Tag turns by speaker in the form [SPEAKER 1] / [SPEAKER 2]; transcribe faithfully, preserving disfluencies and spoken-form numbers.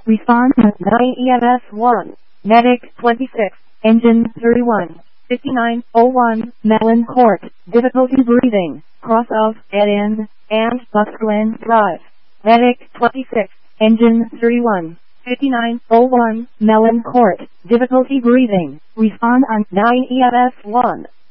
[SPEAKER 1] Response nine E M S one. Medic twenty-six. Engine thirty-one. fifty-nine oh one. Mellon Court. Difficulty breathing. Cross of Dead End and Bucks Glen Drive. Medic twenty-six. Engine thirty-one. fifty-nine oh one. Mellon Court. Difficulty breathing. Respond on nine E M S one.